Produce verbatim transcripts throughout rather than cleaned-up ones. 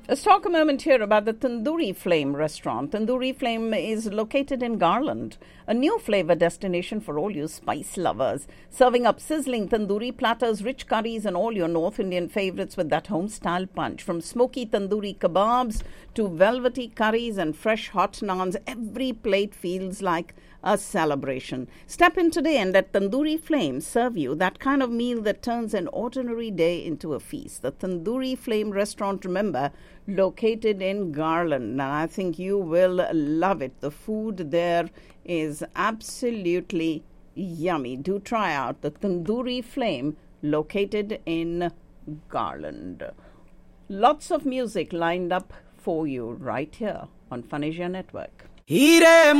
Let's talk a moment here about the Tandoori Flame restaurant. Tandoori Flame is located in Garland, a new flavor destination for all you spice lovers. Serving up sizzling tandoori platters, rich curries, and all your North Indian favorites with that home-style punch. From smoky tandoori kebabs to velvety curries and fresh hot naans, every plate feels like a celebration. Step in today and let Tandoori Flame serve you that kind of meal that turns an ordinary day into a feast. The Tandoori Flame restaurant, remember, located in Garland. And I think you will love it. The food there is absolutely yummy. Do try out the Tandoori Flame located in Garland. Lots of music lined up for you right here on Fun Asia Network. हीरे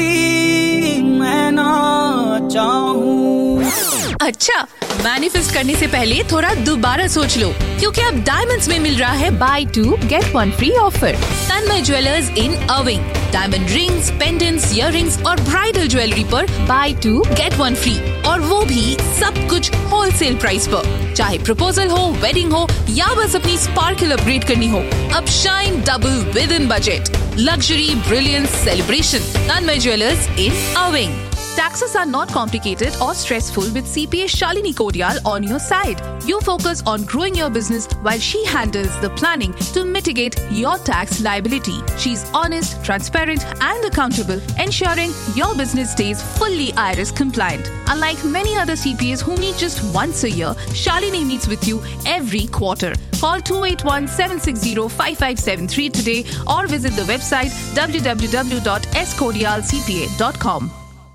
मोती मैं ना चाहूं। अच्छा, manifest करने से पहले थोड़ा दोबारा सोच लो, क्योंकि अब डायमंड्स में मिल रहा है by to get one free offer. Tanmay jewellers in अविंग, diamond rings, pendants, earrings और ब्राइडल ज्वेलरी पर by to get one free, और वो भी सब कुछ होलसेल प्राइस पर। चाहे प्रपोजल हो, वेडिंग हो या बस अपनी स्पार्कल अपग्रेड करनी हो, अब shine double with in budget. Luxury, brilliance, celebration. Tanmay Jewelers in Irving. Taxes are not complicated or stressful with C P A Shalini Kodial on your side. You focus on growing your business while she handles the planning to mitigate your tax liability. She's honest, transparent and accountable, ensuring your business stays fully I R S compliant. Unlike many other C P As who meet just once a year, Shalini meets with you every quarter. Call two eight one, seven six zero, five five seven three today or visit the website w w w dot s kodial c p a dot com.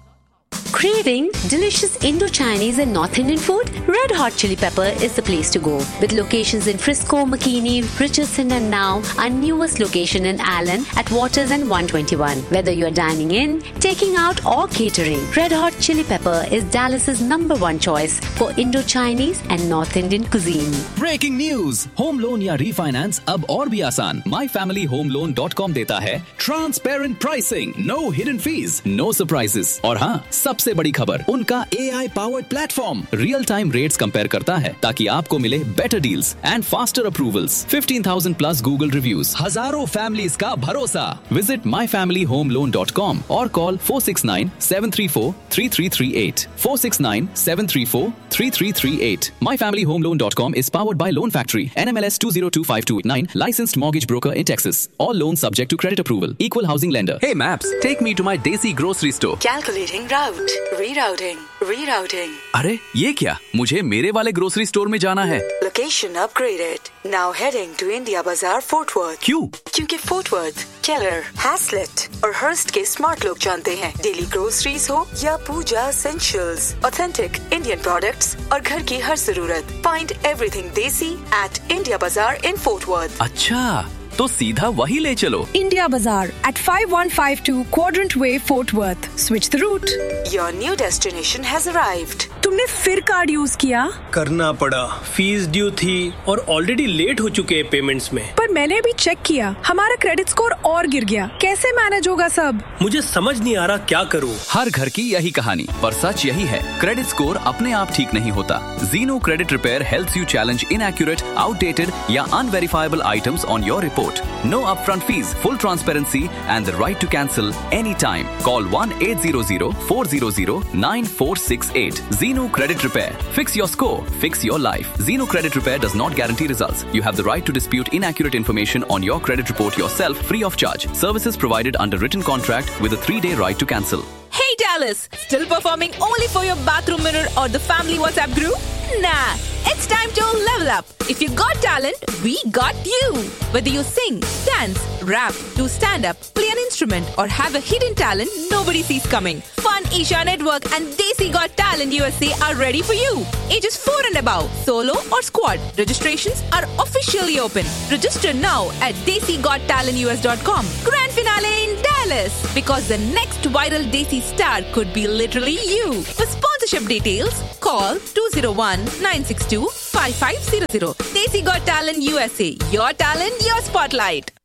Craving delicious Indo-Chinese and North Indian food? Red Hot Chili Pepper is the place to go. With locations in Frisco, McKinney, Richardson and now our newest location in Allen at Waters and one twenty-one. Whether you're dining in, taking out or catering, Red Hot Chili Pepper is Dallas's number one choice for Indo-Chinese and North Indian cuisine. Breaking news! Home loan या refinance अब और भी आसान। my family home loan dot com देता है transparent pricing, no hidden fees, no surprises। और हाँ, सबसे बड़ी खबर, उनका A I powered platform real time rates compare करता है ताकि आपको मिले better deals and faster approvals. fifteen thousand plus Google reviews, हजारों families का भरोसा। Visit my family home loan dot com और call four six nine, seven three four, three three three eight. four six nine, seven three four, three three three eight. my family home loan dot com is powered by Loan Factory, N M L S two zero two five two eight nine, licensed mortgage broker in Texas. All loans subject to credit approval. Equal housing lender. Hey Maps, take me to my Desi grocery store. Calculating route. Rerouting. Rerouting. अरे ये क्या? मुझे मेरे वाले grocery store में जाना है। Location upgraded. Now heading to India Bazaar, Fort Worth. क्यों? क्योंकि Fort Worth, Keller, Haslett और Hearst के स्मार्ट लोग जानते हैं। डेली ग्रोसरीज हो या पूजा essentials, authentic Indian products और घर की हर जरूरत। Find everything Desi at India Bazaar in Fort Worth. अच्छा, तो सीधा वही ले चलो। India Bazaar at five one five two Quadrant Way, Fort Worth. Switch the route. Your new destination has arrived. तुमने फिर कार्ड यूज किया? करना पड़ा, फीस ड्यू थी और ऑलरेडी लेट हो चुके हैं पेमेंट्स में। पर मैंने भी चेक किया, हमारा क्रेडिट स्कोर और गिर गया। कैसे मैनेज होगा सब? मुझे समझ नहीं आ रहा क्या करूं। हर घर की यही कहानी, पर सच यही है, क्रेडिट स्कोर अपने आप ठीक नहीं होता। Zeno Credit Repair helps you challenge inaccurate, outdated या unverifiable items on your report. No upfront fees, full transparency and the right to cancel anytime. Call one eight hundred, four hundred, nine four six eight. Zeno Credit Repair. Fix your score. Fix your life. Zeno Credit Repair does not guarantee results. You have the right to dispute inaccurate information on your credit report yourself free of charge. Services provided under written contract with a three-day right to cancel. Hey Dallas, still performing only for your bathroom mirror or the family WhatsApp group? Nah, it's time to level up. If you got talent, we got you. Whether you sing, dance, rap, do stand-up, play an instrument or have a hidden talent nobody sees coming, Fun Asia Network and Desi Got Talent U S A are ready for you. Ages four and above, solo or squad. Registrations are officially open. Register now at desi got talent u s dot com. Grand finale in Dallas. Because the next viral Desi star could be literally you. For sponsorship details, call two zero one, nine six two, five five zero zero. Desi Got Talent U S A. Your talent, your spotlight.